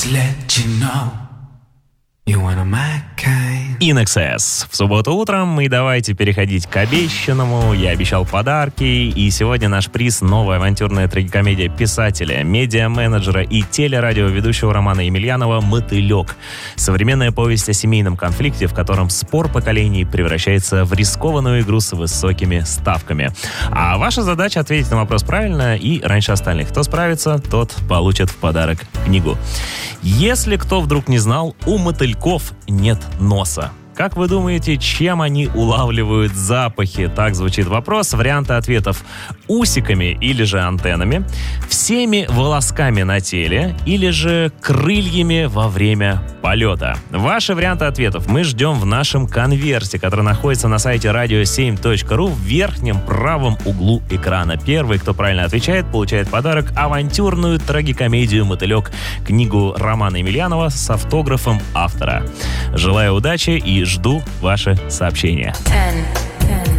INXS. В субботу утром, и давайте переходить к обещанному. Я обещал подарки, и сегодня наш приз — новая авантюрная трагикомедия писателя, медиа-менеджера и телерадиоведущего Романа Емельянова «Мотылек». Современная повесть о семейном конфликте, в котором спор поколений превращается в рискованную игру с высокими ставками. А ваша задача — ответить на вопрос правильно и раньше остальных. Кто справится, тот получит в подарок книгу. Если кто вдруг не знал, у мотыльков нет носа. Как вы думаете, чем они улавливают запахи? Так звучит вопрос. Варианты ответов: усиками или же антеннами, всеми волосками на теле или же крыльями во время полета. Ваши варианты ответов мы ждем в нашем конверте, который находится на сайте radio7.ru в верхнем правом углу экрана. Первый, кто правильно отвечает, получает подарок — авантюрную трагикомедию «Мотылек», книгу Романа Емельянова с автографом автора. Желаю удачи и жду ваши сообщения. 10.